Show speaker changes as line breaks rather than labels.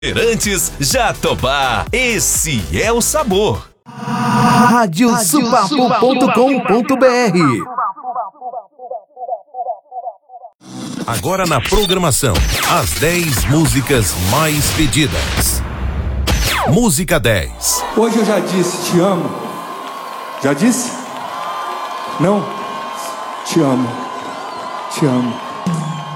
Feirantes Jatobá, esse é o sabor.
Radiosupapo.com.br.
Agora na programação, as 10 músicas mais pedidas. Música 10.
Hoje eu já disse, te amo. Já disse? Não? Te amo. Te amo.